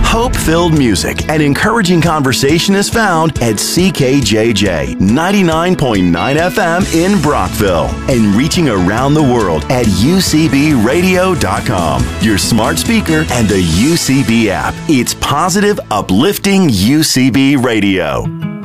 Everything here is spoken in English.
Hope-filled music and encouraging conversation is found at CKJJ 99.9 FM in Brockville and reaching around the world at UCBradio.com, your smart speaker, and the UCB app. It's positive, uplifting UCB Radio.